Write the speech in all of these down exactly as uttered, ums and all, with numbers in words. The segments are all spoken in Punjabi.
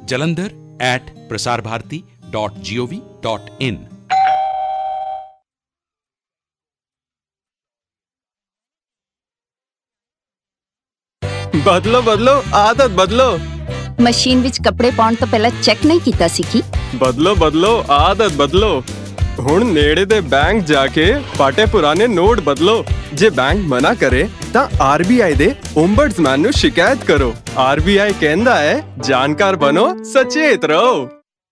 jalandhar at prasarbharati dot gov dot in। ਬਦਲੋ ਬਦਲੋ ਆਦਤ ਬਦਲੋ। ਮਸ਼ੀਨ ਵਿੱਚ ਕੱਪੜੇ ਪਾਉਣ ਤੋਂ ਪਹਿਲਾਂ ਚੈੱਕ ਨਹੀਂ ਕੀਤਾ ਸੀ ਕੀ? ਬਦਲੋ ਬਦਲੋ ਆਦਤ ਬਦਲੋ। ਹੁਣ ਨੇੜੇ ਦੇ ਬੈਂਕ ਜਾ ਕੇ ਪਾਟੇ ਪੁਰਾਣੇ ਨੋਟ ਬਦਲੋ। ਜੇ ਬੈਂਕ ਮਨਾ ਕਰੇ ਤਾਂ ਆਰ ਬੀ ਆਈ ਦੇ ਓਮਬਡਸਮੈਨ ਨੂੰ ਸ਼ਿਕਾਇਤ ਕਰੋ। ਆਰ ਬੀ ਆਈ ਕਹਿੰਦਾ ਹੈ ਜਾਣਕਾਰ ਬਣੋ, ਸਚੇਤ ਰਹੋ।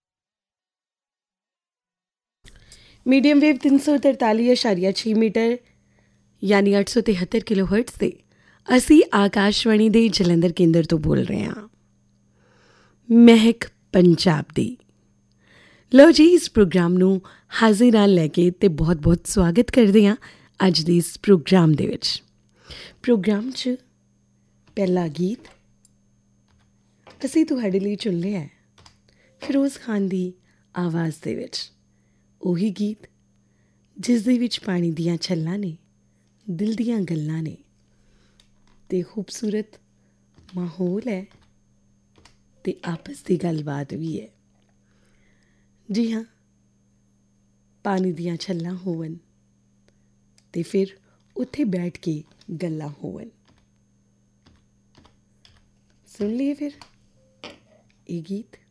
ਮੀਡੀਅਮ ਵੇਵ ਤਿੰਨ ਸੌ ਤਰਤਾਲੀ ਅਸ਼ਾਰੀਆ ਛੇ ਮੀਟਰ ਯਾਨੀ ਅੱਠ ਸੌ ਤਿਹੱਤਰ ਕਿਲੋ ਹਰਟਜ਼ 'ਤੇ ਅਸੀਂ ਆਕਾਸ਼ਵਾਣੀ ਦੇ ਜਲੰਧਰ ਕੇਂਦਰ ਤੋਂ ਬੋਲ ਰਹੇ ਹਾਂ। ਮਹਿਕ ਪੰਜਾਬ ਦੀ। ਲਓ ਜੀ, ਇਸ ਪ੍ਰੋਗਰਾਮ ਨੂੰ ਹਾਜ਼ਰ ਨਾਲ ਲੈ ਕੇ ਅਤੇ ਬਹੁਤ ਬਹੁਤ ਸਵਾਗਤ ਕਰਦੇ ਹਾਂ ਅੱਜ ਦੇ ਇਸ ਪ੍ਰੋਗਰਾਮ ਦੇ ਵਿੱਚ। ਪ੍ਰੋਗਰਾਮ 'ਚ ਪਹਿਲਾ ਗੀਤ ਅਸੀਂ ਤੁਹਾਡੇ ਲਈ ਚੁਣ ਲਿਆ ਹੈ ਫਿਰੋਜ਼ ਖਾਨ ਦੀ ਆਵਾਜ਼ ਦੇ ਵਿੱਚ। ਉਹੀ ਗੀਤ ਜਿਸ ਦੇ ਵਿੱਚ ਪਾਣੀ ਦੀਆਂ ਛੱਲਾਂ ਨੇ, ਦਿਲ ਦੀਆਂ ਗੱਲਾਂ ਨੇ ਅਤੇ ਖੂਬਸੂਰਤ ਮਾਹੌਲ ਹੈ ਅਤੇ ਆਪਸ ਦੀ ਗੱਲਬਾਤ ਵੀ ਹੈ। ਜੀ ਹਾਂ, ਪਾਣੀ ਦੀਆਂ ਛੱਲਾਂ ਹੋਵਣ ਅਤੇ ਫਿਰ ਉੱਥੇ ਬੈਠ ਕੇ ਗੱਲਾਂ ਹੋਵਣ। ਸੁਣ ਲਈਏ ਫਿਰ ਇਹ ਗੀਤ।